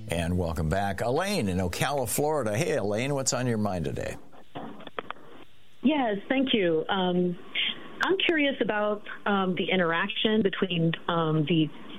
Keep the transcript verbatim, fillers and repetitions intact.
And welcome back. Elaine in Ocala, Florida. Hey, Elaine, what's on your mind today? Yes, thank you. Um, I'm curious about um, the interaction between um, the